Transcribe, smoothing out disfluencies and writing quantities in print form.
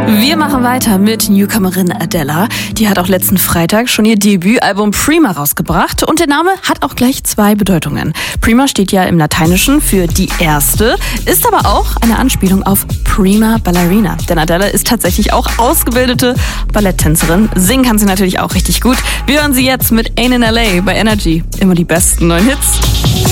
Wir machen weiter mit Newcomerin Adele. Die hat auch letzten Freitag schon ihr Debütalbum Prima rausgebracht und der Name hat auch gleich zwei Bedeutungen. Prima steht ja im Lateinischen für die erste, ist aber auch eine Anspielung auf Prima Ballerina. Denn Adele ist tatsächlich auch ausgebildete Balletttänzerin. Singen kann sie natürlich auch richtig gut. Wir hören sie jetzt mit Ain't in LA bei Energy. Immer die besten neuen Hits.